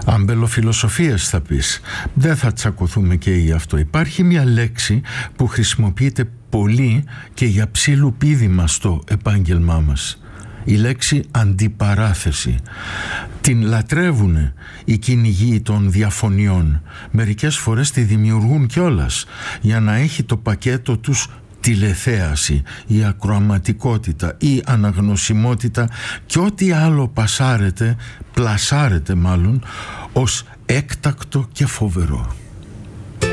Αμπελοφιλοσοφίες θα πεις. Δεν θα τσακωθούμε και γι' αυτό. Υπάρχει μια λέξη που χρησιμοποιείται πολύ και για ψιλοπίδημα στο επάγγελμά μας. Η λέξη αντιπαράθεση. Την λατρεύουν οι κυνηγοί των διαφωνιών. Μερικές φορές τη δημιουργούν κιόλας για να έχει το πακέτο τους τηλεθέαση, η ακροαματικότητα, η αναγνωσιμότητα και ό,τι άλλο πλασάρεται μάλλον ως έκτακτο και φοβερό.